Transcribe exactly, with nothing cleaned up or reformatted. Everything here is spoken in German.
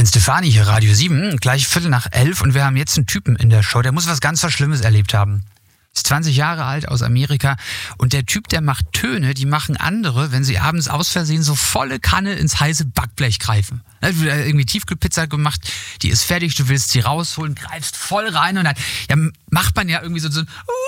Gwen Stefani hier, Radio sieben, gleich Viertel nach elf und wir haben jetzt einen Typen in der Show, der muss was ganz was Schlimmes erlebt haben. Ist zwanzig Jahre alt, aus Amerika und der Typ, der macht Töne, die machen andere, wenn sie abends aus Versehen so volle Kanne ins heiße Backblech greifen. Du hast irgendwie Tiefkühlpizza gemacht, die ist fertig, du willst sie rausholen, greifst voll rein und dann ja, macht man ja irgendwie so, so